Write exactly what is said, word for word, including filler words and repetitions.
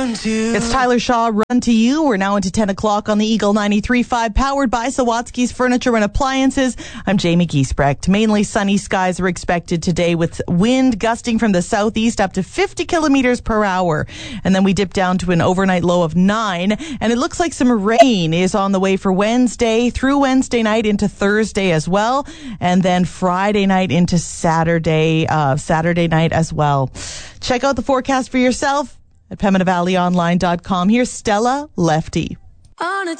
run to. It's Tyler Shaw, Run to You. We're now into ten o'clock on the Eagle ninety-three point five, powered by Sawatsky's Furniture and Appliances. I'm Jamie Giesbrecht. Mainly sunny skies are expected today with wind gusting from the southeast up to fifty kilometers per hour. And then we dip down to an overnight low of nine. And it looks like some rain is on the way for Wednesday, through Wednesday night into Thursday as well. And then Friday night into Saturday, uh, Saturday night as well. Check out the forecast for yourself at Pembina Valley Online dot com. Here's Stella Lefty. On a